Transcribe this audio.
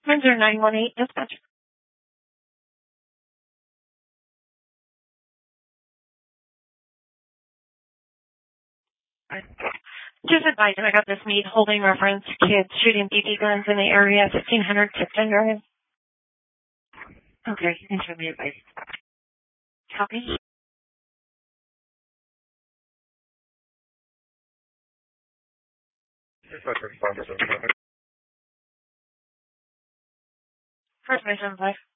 Windsor 918 dispatch. Just advise I got this meat holding reference kids shooting BB guns in the area, 1500 Tipton Drive. Okay, you can show me advice. Copy. First mission 5.